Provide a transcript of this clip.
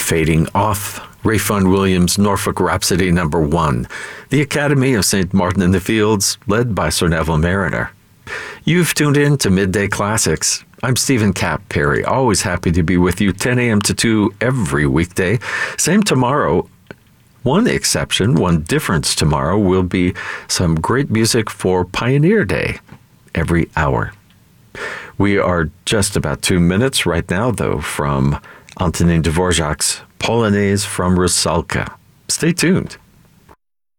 Fading Off, Rayfun Williams' Norfolk Rhapsody No. 1, the Academy of St. Martin in the Fields, led by Sir Neville Mariner. You've tuned in to Midday Classics. I'm Stephen Cap Perry, always happy to be with you 10 a.m. to 2 every weekday. Same tomorrow. One exception, one difference tomorrow will be some great music for Pioneer Day every hour. We are just about 2 minutes right now, though, from Antonin Dvorak's Polonaise from Rusalka. Stay tuned.